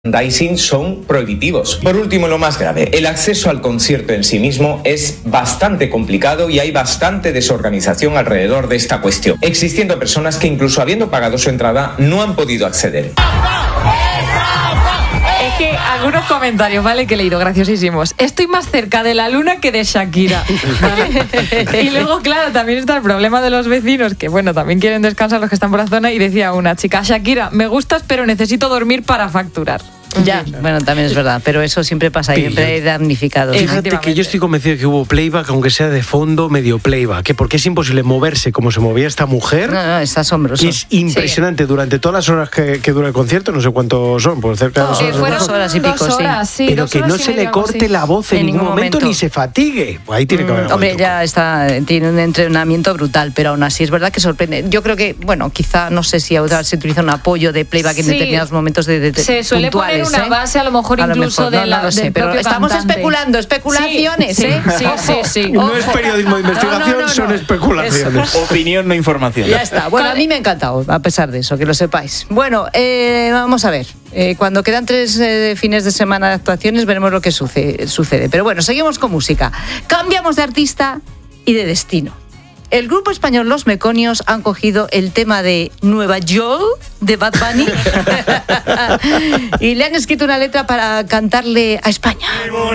merchandising son prohibitivos. Por último, lo más grave, el acceso al concierto en sí mismo es bastante complicado y hay bastante desorganización alrededor de esta cuestión, existiendo personas que incluso habiendo pagado su entrada no han podido acceder. Es que algunos comentarios, ¿vale?, que he leído, graciosísimos. Estoy más cerca de la luna que de Shakira, ¿vale? Y luego, claro, también está el problema de los vecinos, que bueno, también quieren descansar los que están por la zona, y decía una chica: Shakira, me gustas, pero necesito dormir para facturar. Ya, bueno, también es verdad, pero eso siempre pasa, siempre hay damnificados. Fíjate que yo estoy convencido que hubo playback, aunque sea de fondo, medio playback, porque es imposible moverse como se movía esta mujer. No, es asombroso. Y es impresionante, durante todas las horas que dura el concierto, no sé cuántos son, por cerca de 2 horas. Fueron 2 horas y pico, 2 horas, sí. Pero que no se le corte la voz en ningún momento, ni se fatigue. Pues ahí tiene que haber algo. Hombre, ya tiene un entrenamiento brutal, pero aún así es verdad que sorprende. Yo creo que, bueno, quizá, no sé si ahora se utiliza un apoyo de playback en determinados momentos se suele puntuales, poner una base, a lo mejor incluso de la, no lo sé, pero estamos especulando, especulaciones, Sí. No es periodismo de investigación, son especulaciones. Eso. Opinión, no información. Ya está. Bueno, a mí me ha encantado, a pesar de eso, que lo sepáis. Bueno, vamos a ver. Cuando quedan 3 fines de semana de actuaciones, veremos lo que sucede. Pero bueno, seguimos con música. Cambiamos de artista y de destino. El grupo español Los Meconios han cogido el tema de Nueva York de Bad Bunny y le han escrito una letra para cantarle a España.